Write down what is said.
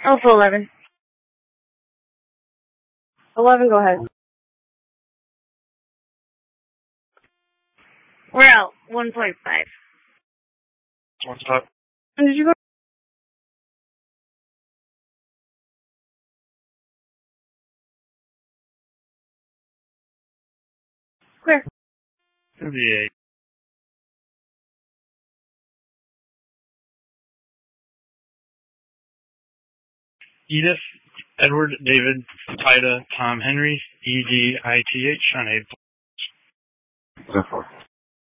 Alpha 11. 11, go ahead. We're out. 1.5. What's up? Did you go? Clear. 78. Edith, Edward, David, Ida, Tom, Henry, EDITH, on 8.